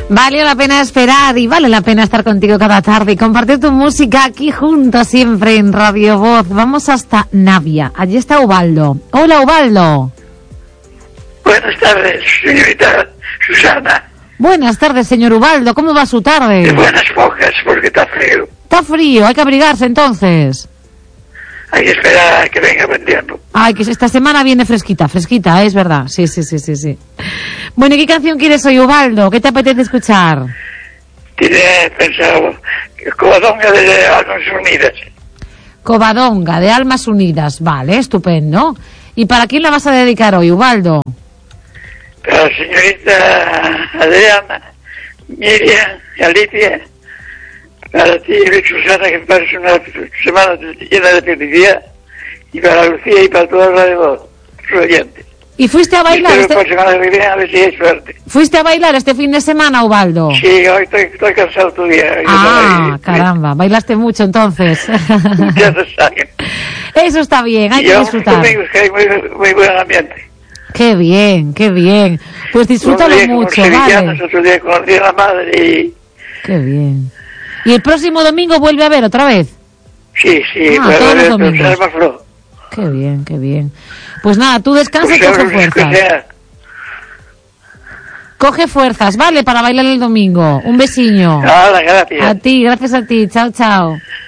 Vale la pena esperar y vale la pena estar contigo cada tarde y compartir tu música aquí juntos siempre en Radio Voz. Vamos hasta Navia. Allí está Ubaldo. Hola, Ubaldo. Buenas tardes, señorita Susana. Buenas tardes, señor Ubaldo. ¿Cómo va su tarde? De buenas pocas, porque está frío. Está frío, hay que abrigarse entonces. Hay que esperar a que venga buen tiempo. Ay, que esta semana viene fresquita, es verdad. Sí. Bueno, ¿y qué canción quieres hoy, Ubaldo? ¿Qué te apetece escuchar? Tiene pensado Covadonga de Almas Unidas. Covadonga de Almas Unidas, vale, estupendo. ¿Y para quién la vas a dedicar hoy, Ubaldo? Para la señorita Adriana, Miriam y Alicia. Para ti, Susana, que pases una semana llena de felicidad. Y para Lucía y para toda Radio Voz, sus oyentes. ¿Y fuiste a bailar? Semana que viene, a ver si hay suerte. ¿Fuiste a bailar este fin de semana, Ubaldo? Sí, hoy estoy cansado todavía. Caramba, bailaste mucho entonces. Ya se sabe. Eso está bien, hay que disfrutar. Domingos que hay muy buen ambiente. Qué bien. Pues disfrútalo mucho, ¿vale? Otro día con el Día de la Madre y... Qué bien. ¿Y el próximo domingo vuelve a haber otra vez? Sí, todos los domingos. Qué bien. Pues nada, tú descansa y coge fuerzas. Coge fuerzas, ¿vale? Para bailar el domingo. Un besiño. Hola, gracias. Gracias a ti. Chao.